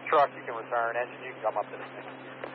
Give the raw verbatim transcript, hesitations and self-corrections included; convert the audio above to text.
Truck, you can return. Engine, you can come up to the scene.